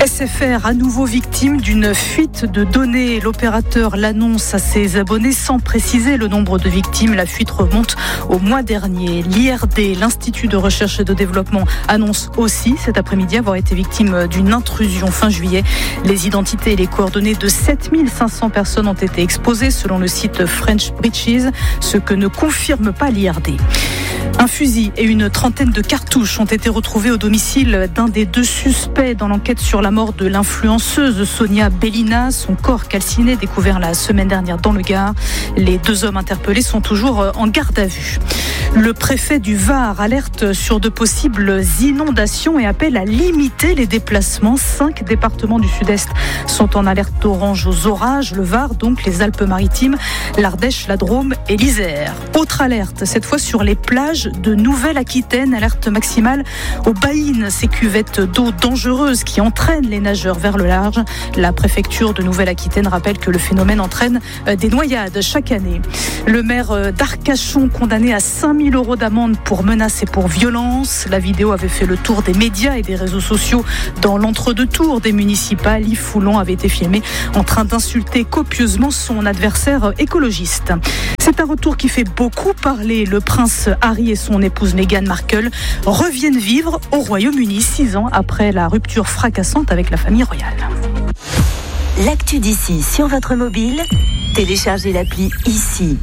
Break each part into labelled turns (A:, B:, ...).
A: SFR à nouveau victime d'une fuite de données. L'opérateur l'annonce à ses abonnés sans préciser le nombre de victimes. La fuite remonte au mois dernier. L'IRD, l'Institut de recherche et de développement, annonce aussi cet après-midi avoir été victime d'une intrusion fin juillet. Les identités et les coordonnées de 7500 personnes ont été exposées selon le site French Breaches, ce que ne confirme pas l'IRD. Un fusil et une trentaine de cartouches ont été retrouvés au domicile d'un des deux suspects dans l'enquête sur la mort de l'influenceuse Sonia Bellina. Son corps calciné découvert la semaine dernière dans le Gard. Les deux hommes interpellés sont toujours en garde à vue. Le préfet du Var alerte sur de possibles inondations et appelle à limiter les déplacements. 5 départements du Sud-Est sont en alerte orange aux orages. Le Var, donc les Alpes-Maritimes, l'Ardèche, la Drôme et l'Isère. Autre alerte, cette fois sur les plages de Nouvelle-Aquitaine. Alerte maximale aux baïnes, ces cuvettes d'eau dangereuses qui entraînent les nageurs vers le large. La préfecture de Nouvelle-Aquitaine rappelle que le phénomène entraîne des noyades chaque année. Le maire d'Arcachon condamné à 5 000 € d'amende pour menaces et pour violence. La vidéo avait fait le tour des médias et des réseaux sociaux dans l'entre-deux-tours des municipales. Yves Foulon avait été filmé en train d'insulter copieusement son adversaire écologiste. C'est un retour qui fait beaucoup parler. Le prince Harry et son épouse Meghan Markle reviennent vivre au Royaume-Uni 6 ans après la rupture fracassante avec la famille royale.
B: L'actu d'ici sur votre mobile, téléchargez l'appli ici.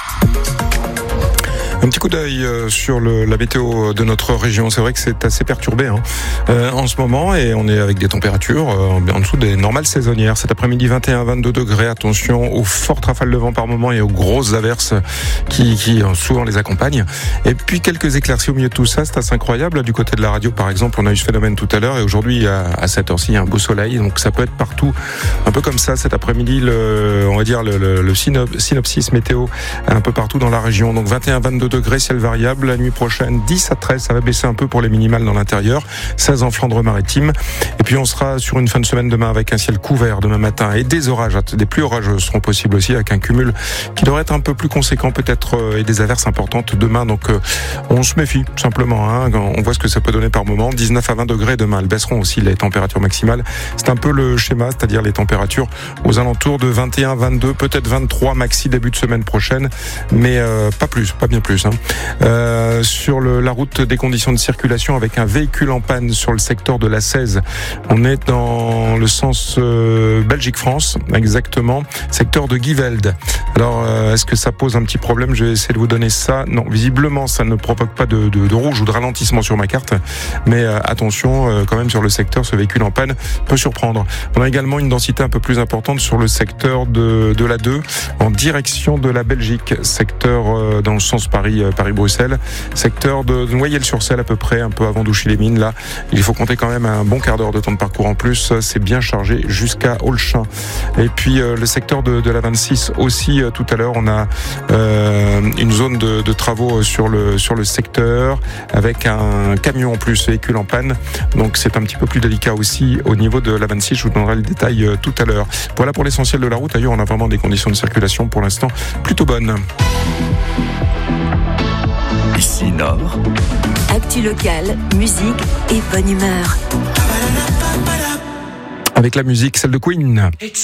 C: Un petit coup d'œil sur la météo de notre région. C'est vrai que c'est assez perturbé en ce moment et on est avec des températures en dessous des normales saisonnières. Cet après-midi, 21-22 degrés. Attention aux fortes rafales de vent par moment et aux grosses averses qui souvent les accompagnent. Et puis quelques éclaircies au milieu de tout ça. C'est assez incroyable. Du côté de la radio, par exemple, on a eu ce phénomène tout à l'heure et aujourd'hui, à cette heure-ci, il y a un beau soleil. Donc ça peut être partout, un peu comme ça cet après-midi. On va dire le synopsis météo un peu partout dans la région. Donc 21-22 degrés, ciel variable. La nuit prochaine, 10 à 13, ça va baisser un peu pour les minimales dans l'intérieur. 16 en Flandre-Maritime. Et puis on sera sur une fin de semaine demain avec un ciel couvert demain matin et des orages. Des pluies orageuses seront possibles aussi avec un cumul qui devrait être un peu plus conséquent peut-être et des averses importantes demain. Donc on se méfie simplement. On voit ce que ça peut donner par moment. 19 à 20 degrés demain. Elles baisseront aussi les températures maximales. C'est un peu le schéma, c'est-à-dire les températures aux alentours de 21, 22, peut-être 23 maxi début de semaine prochaine. Mais pas plus, pas bien plus. Sur la route, des conditions de circulation avec un véhicule en panne sur le secteur de la 16. On est dans le sens Belgique-France, exactement, secteur de Givelde. Alors, est-ce que ça pose un petit problème? Je vais essayer de vous donner ça. Non, visiblement, ça ne provoque pas de rouge ou de ralentissement sur ma carte. Mais attention, quand même, sur le secteur, ce véhicule en panne peut surprendre. On a également une densité un peu plus importante sur le secteur de la 2, en direction de la Belgique, secteur dans le sens Paris-Bruxelles, secteur de Noyelles-sur-Selle à peu près, un peu avant d'Ouchy-les-Mines. Là, il faut compter quand même un bon quart d'heure de temps de parcours en plus. C'est bien chargé jusqu'à Olchin. Et puis le secteur de la 26 aussi. Tout à l'heure, on a une zone de travaux sur le secteur avec un camion en plus, véhicule en panne. Donc c'est un petit peu plus délicat aussi au niveau de la 26. Je vous donnerai le détail tout à l'heure. Voilà pour l'essentiel de la route. Ailleurs, on a vraiment des conditions de circulation pour l'instant plutôt bonnes.
D: Ici Nord.
B: Actu locale, musique et bonne humeur.
C: Avec la musique, celle de Queen.